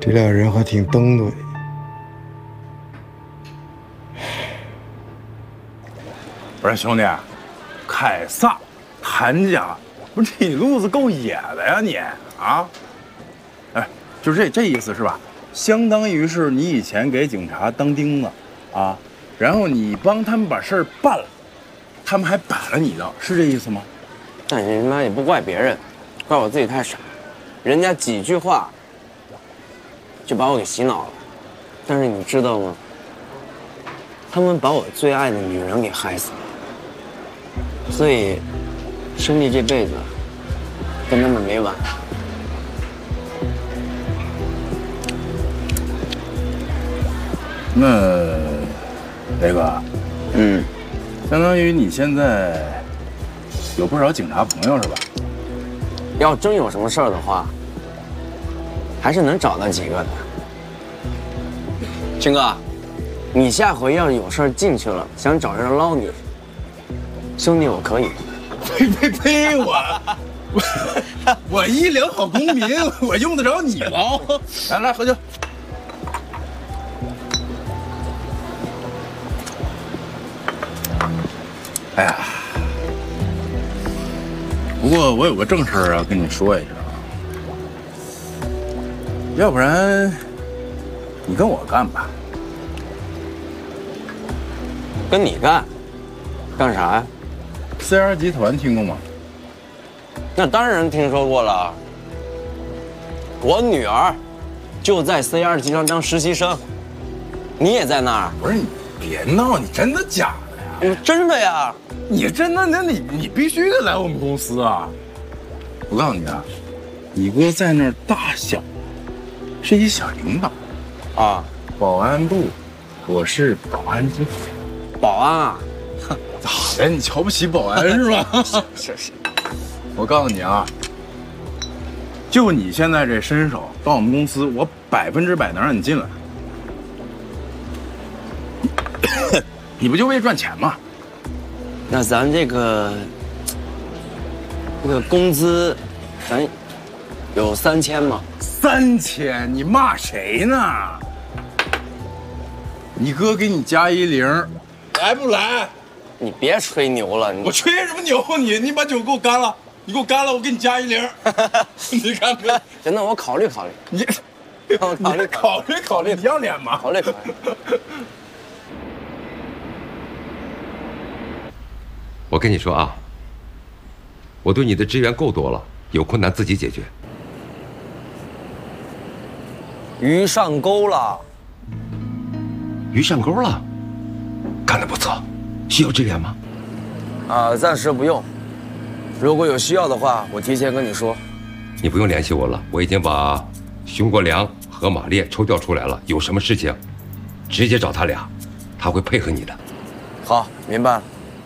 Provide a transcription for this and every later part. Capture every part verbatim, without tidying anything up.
这俩人还挺登对。 不是兄弟，凯撒、谭家，不是你路子够野的呀你啊？哎，就这这意思是吧？相当于是你以前给警察当钉子，啊，然后你帮他们把事儿办了，他们还摆了你的，是这意思吗？ 那你他妈也不怪别人，怪我自己太傻，人家几句话就把我给洗脑了。但是你知道吗？他们把我最爱的女人给害死了，所以兄弟这辈子跟他们没完。 那雷哥， 嗯， 相当于你现在有不少警察朋友是吧？ 要真有什么事儿的话，还是能找到几个的。青哥，你下回要是有事儿进去了，想找人捞你，兄弟我可以。 呸呸呸！我我我一良好公民，我用得着你捞？来来喝酒。哎呀，不过我有个正事儿要跟你说一下啊，要不然你跟我干吧。 跟你干？干啥呀 ？C R 集团听过吗？ 那当然听说过了。我女儿就在 C R 集团当实习生，你也在那儿？ 不是你别闹，你真的假的呀？ 嗯，真的呀。 你真的？那你你必须得来我们公司啊！我告诉你啊，你哥在那儿大小是一小领导啊， 保安部，我是保安经理。 保安啊？ 咋的？你瞧不起保安是吧？ 是是。 我告诉你啊，就你现在这身手，到我们公司，我百分之百能让你进来。你不就为赚钱吗？ 那咱这个这个工资，咱有三千吗？ 三千？你骂谁呢？你哥给你加一零，来不来？ 你别吹牛了，你我吹什么牛？你你把酒给我干了，你给我干了，我给你加一零。你看没？ 行，那我考虑考虑。 你考虑考虑考虑，你要脸吗？ 考虑考虑。 我跟你说啊，我对你的支援够多了，有困难自己解决。 鱼上钩了， 鱼上钩了，干得不错。需要支援吗？ 啊，暂时不用。如果有需要的话，我提前跟你说。 你不用联系我了，我已经把熊国良和马烈抽调出来了。有什么事情，直接找他俩，他会配合你的。 好，明白了。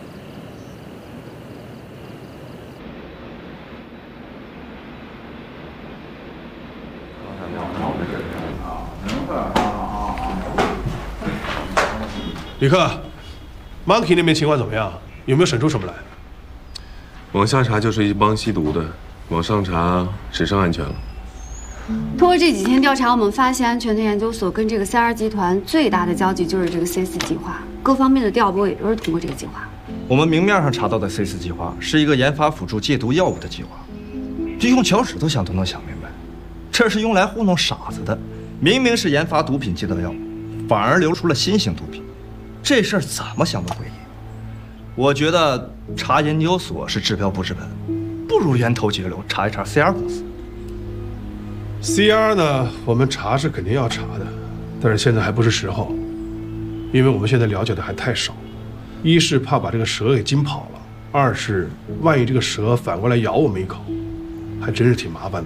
李克 ，Monkey 那边情况怎么样？有没有审出什么来？ 往下查就是一帮吸毒的，往上查只剩安全了。 通过这几天调查，我们发现安全的研究所跟这个 C R 集团最大的交集就是这个 C 四计划，各方面的调拨也都是通过这个计划。 我们明面上查到的 C 四计划是一个研发辅助戒毒药物的计划，这用脚趾头想都能想明白，这是用来糊弄傻子的。明明是研发毒品戒毒药物，反而流出了新型毒品。 这事儿怎么想都诡异，我觉得查研究所是治标不治本，不如源头节流查一查 C R 公司。 C R 呢，我们查是肯定要查的，但是现在还不是时候，因为我们现在了解的还太少。一是怕把这个蛇给惊跑了，二是万一这个蛇反过来咬我们一口，还真是挺麻烦的。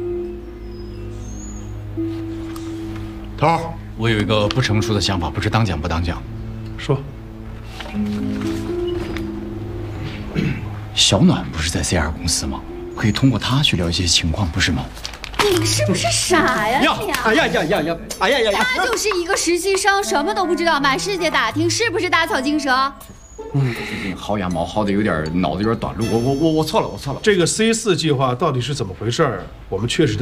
头儿，我有一个不成熟的想法，不知当讲不当讲。 说， 小暖不是在 C R 公司吗？可以通过他去了解情况，不是吗？ 你是不是傻呀你呀？ 哎呀呀呀呀！哎呀呀呀！ 他就是一个实习生，什么都不知道，满世界打听，是不是打草惊蛇？ 嗯，最近薅羊毛薅的有点脑子有点短路，我我我我错了，我错了。 这个 C 四计划到底是怎么回事？我们确实得。